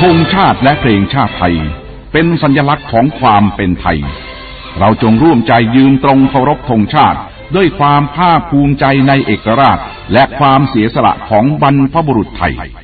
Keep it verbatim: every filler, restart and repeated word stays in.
ธงชาติและเพลงชาติไทยเป็นสัญลักษณ์ของความเป็นไทยเราจงร่วมใจยืนตรงเคารพธงชาติด้วยความภาคภูมิใจในเอกราชและความเสียสละของบรรพบุรุษไทย